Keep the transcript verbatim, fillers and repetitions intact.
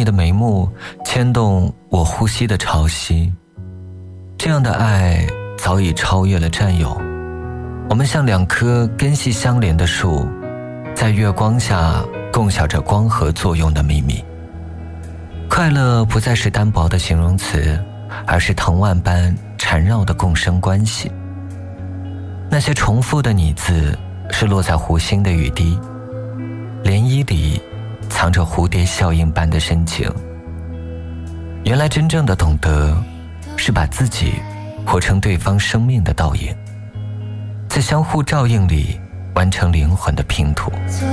你的眉目，牵动我呼吸的潮汐。这样的爱早已超越了占有，我们像两棵根系相连的树，在月光下共享着光合作用的秘密。快乐不再是单薄的形容词，而是藤蔓般缠绕的共生关系。那些重复的你字，是落在湖心的雨滴，涟漪里藏着蝴蝶效应般的深情。原来真正的懂得，是把自己活成对方生命的倒影，在相互照应里完成灵魂的拼图。